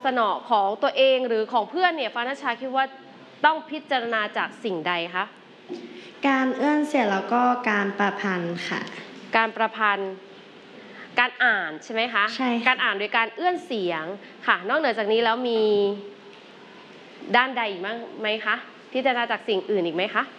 สนอของตัวเองหรือของเพื่อนเนี่ยฟ้าณชาคิดว่าต้องพิจารณาจากสิ่งใดคะการเอื้อนเสียงแล้วก็การประพันธ์ค่ะการประพันธ์การอ่านใช่ไหมคะใช่การอ่านโดยการเอื้อนเสียงค่ะนอกเหนือจากนี้แล้วมีด้านใดอีกไหมคะพิจารณาจากสิ่งอื่นอีกไหมคะ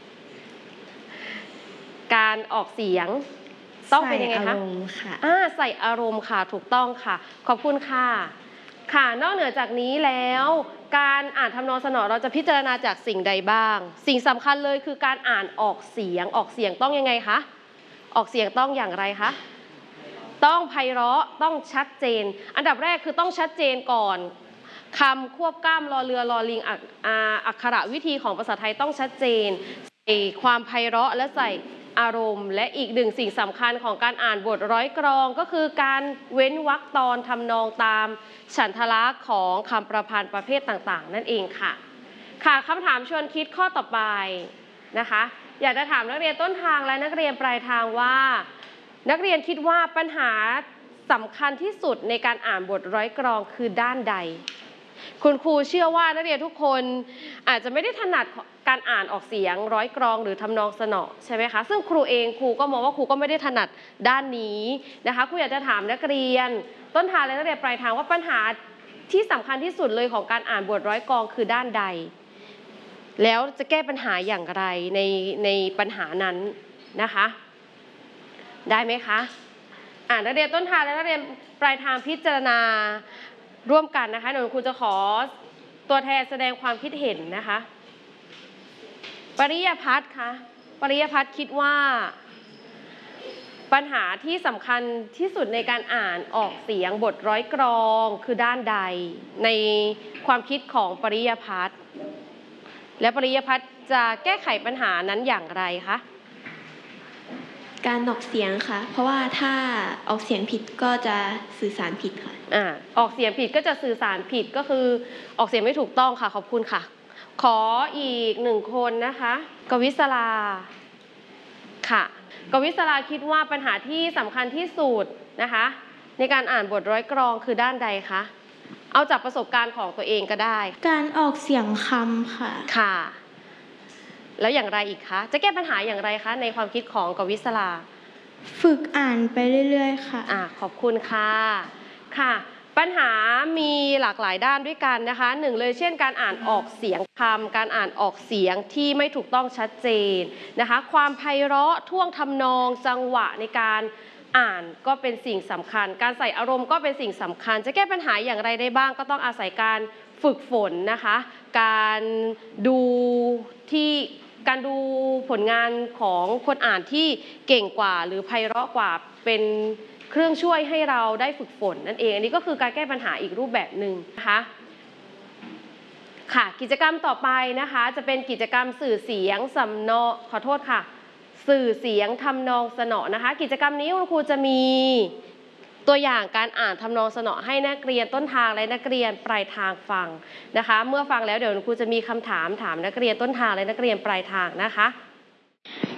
การออกเสียงต้องเป็นยังไงคะใส่อารมณ์ค่ะถูกต้องค่ะขอบคุณค่ะค่ะนอกเหนือจากนี้แล้วการอ่านทำนองสนอเราจะพิจารณาจากสิ่งใดบ้างสิ่งสำคัญเลยคือการอ่านออกเสียงต้องยังไงคะออกเสียงต้องอย่างไรคะต้องไพเราะต้องชัดเจนอันดับแรกคือต้องชัดเจนก่อนคำควบกล้ำรอเรือรอลิงอักขระวิธีของภาษาไทยต้องชัดเจนใส่ความไพเราะและใส่อารมณ์และอีกหนึ่งสิ่งสำคัญของการอ่านบทร้อยกลองก็คือการเว้นวรรคตอนทำนองตามฉันทลักษณ์ของคำประพันธ์ประเภทต่างๆนั่นเองค่ะค่ะคำถามชวนคิดข้อต่อไปนะคะอยากจะถามนักเรียนต้นทางและนักเรียนปลายทางว่านักเรียนคิดว่าปัญหาสำคัญที่สุดในการอ่านบทร้อยกลองคือด้านใดคุณครูเชื่อว่านักเรียนทุกคนอาจจะไม่ได้ถนัดการอ่านออกเสียงร้อยกลองหรือทำนองสนอใช่ไหมคะซึ่งครูก็มองว่าครูก็ไม่ได้ถนัดด้านนี้นะคะครูอยากจะถามนักเรียนต้นทางและนักเรียนปลายทางว่าปัญหาที่สำคัญที่สุดเลยของการอ่านบทร้อยกลองคือด้านใดแล้วจะแก้ปัญหาอย่างไรในปัญหานั้นนะคะได้ไหมคะนักเรียนต้นทางและนักเรียนปลายทางพิจารณาร่วมกันนะคะเดี๋ยวครูจะขอตัวแทนแสดงความคิดเห็นนะคะปริยพัฒน์คะปริยพัฒน์คิดว่าปัญหาที่สำคัญที่สุดในการอ่านออกเสียงบทร้อยกลองคือด้านใดในความคิดของปริยพัฒน์และปริยพัฒน์จะแก้ไขปัญหานั้นอย่างไรคะการออกเสียงค่ะเพราะว่าถ้าออกเสียงผิดก็จะสื่อสารผิดค่ะออกเสียงผิดก็จะสื่อสารผิดก็คือออกเสียงไม่ถูกต้องค่ะขอบคุณค่ะขออีกหนึ่งคนนะคะกวิศราค่ะกวิศราคิดว่าปัญหาที่สำคัญที่สุดนะคะในการอ่านบทร้อยกลองคือด้านใดคะเอาจากประสบการณ์ของตัวเองก็ได้การออกเสียงคำค่ะค่ะแล้วอย่างไรอีกคะจะแก้ปัญหาอย่างไรคะในความคิดของกวิศราฝึกอ่านไปเรื่อยๆค่ะขอบคุณค่ะค่ะปัญหามีหลากหลายด้านด้วยกันนะคะหนึ่งเลยเช่นการอ่านออกเสียงคำการอ่านออกเสียงที่ไม่ถูกต้องชัดเจนนะคะความไพเราะท่วงทำนองจังหวะในการอ่านก็เป็นสิ่งสำคัญการใส่อารมณ์ก็เป็นสิ่งสำคัญจะแก้ปัญหาอย่างไรได้บ้างก็ต้องอาศัยการฝึกฝนนะคะการดูผลงานของคนอ่านที่เก่งกว่าหรือไพเราะกว่าเป็นเครื่องช่วยให้เราได้ฝึกฝนนั่นเองอันนี้ก็คือการแก้ปัญหาอีกรูปแบบหนึ่งนะคะค่ะกิจกรรมต่อไปนะคะจะเป็นกิจกรรมสื่อเสียงสำนอสื่อเสียงทำนองสนอนะคะกิจกรรมนี้คุณครูจะมีตัวอย่างการอ่านทำนองสนอให้นักเรียนต้นทางและนักเรียนปลายทางฟังนะคะเมื่อฟังแล้วเดี๋ยวครูจะมีคำถามนักเรียนต้นทางและนักเรียนปลายทางนะคะ